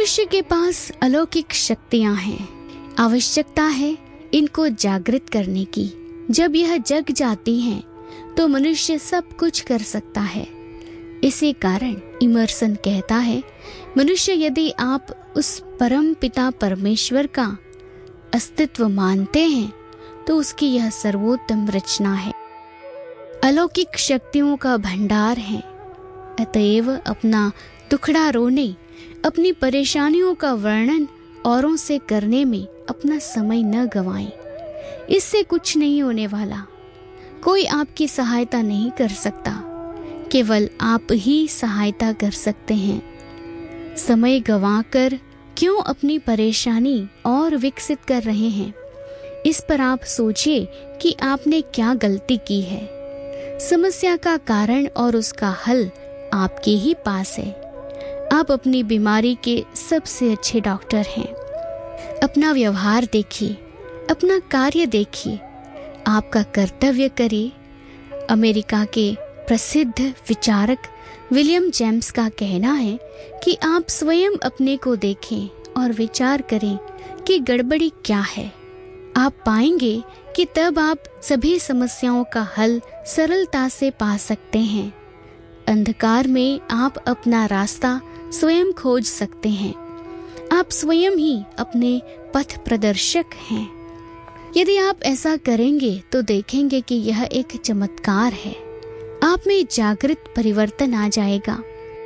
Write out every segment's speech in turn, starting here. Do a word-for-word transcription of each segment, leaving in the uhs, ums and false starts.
मनुष्य के पास अलौकिक शक्तियां हैं। आवश्यकता है इनको जागृत करने की। जब यह जग जाती हैं तो मनुष्य सब कुछ कर सकता है। इसी कारण इमर्सन कहता है, मनुष्य यदि आप उस परम पिता परमेश्वर का अस्तित्व मानते हैं तो उसकी यह सर्वोत्तम रचना है, अलौकिक शक्तियों का भंडार है। अतएव अपना दुखड़ा रोने, अपनी परेशानियों का वर्णन औरों से करने में अपना समय न गंवाएं। इससे कुछ नहीं होने वाला। कोई आपकी सहायता नहीं कर सकता, केवल आप ही सहायता कर सकते हैं। समय गंवाकर क्यों अपनी परेशानी और विकसित कर रहे हैं? इस पर आप सोचिए कि आपने क्या गलती की है। समस्या का कारण और उसका हल आपके ही पास है। आप अपनी बीमारी के सबसे अच्छे डॉक्टर हैं। अपना व्यवहार देखिए, अपना कार्य देखिए, आपका कर्तव्य करिए। अमेरिका के प्रसिद्ध विचारक विलियम जेम्स का कहना है कि आप स्वयं अपने को देखें और विचार करें कि गड़बड़ी क्या है। आप पाएंगे कि तब आप सभी समस्याओं का हल सरलता से पा सकते हैं। अंधकार में आप अपना रास्ता स्वयं खोज सकते हैं। आप स्वयं ही अपने पथ प्रदर्शक हैं। यदि आप ऐसा करेंगे तो देखेंगे कि यह एक चमत्कार है। आप में जागृत परिवर्तन आ जाएगा।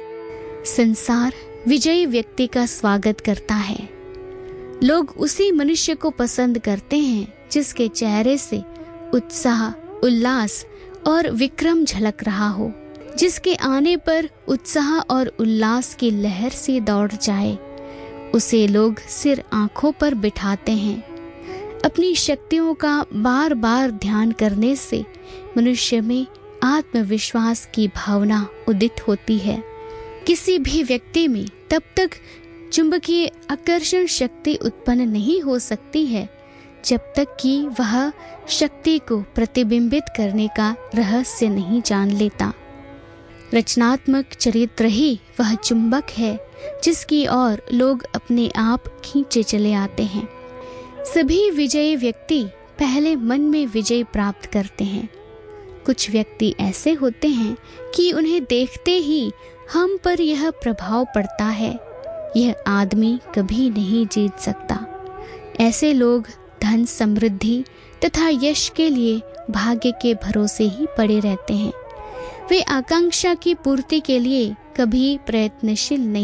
संसार विजयी व्यक्ति का स्वागत करता है। लोग उसी मनुष्य को पसंद करते हैं जिसके चेहरे से उत्साह, उल्लास और विक्रम झलक रहा हो, जिसके आने पर उत्साह और उल्लास की लहर से दौड़ जाए। उसे लोग सिर आंखों पर बिठाते हैं। अपनी शक्तियों का बार बार ध्यान करने से मनुष्य में आत्मविश्वास की भावना उदित होती है। किसी भी व्यक्ति में तब तक चुंबकीय आकर्षण शक्ति उत्पन्न नहीं हो सकती है जब तक कि वह शक्ति को प्रतिबिंबित करने का रहस्य नहीं जान लेता। रचनात्मक चरित्र ही वह चुंबक है जिसकी ओर लोग अपने आप खींचे चले आते हैं। सभी विजयी व्यक्ति पहले मन में विजय प्राप्त करते हैं। कुछ व्यक्ति ऐसे होते हैं कि उन्हें देखते ही हम पर यह प्रभाव पड़ता है, यह आदमी कभी नहीं जीत सकता। ऐसे लोग धन, समृद्धि तथा यश के लिए भाग्य के भरोसे ही पड़े रहते हैं। वे आकांक्षा की पूर्ति के लिए कभी प्रयत्नशील नहीं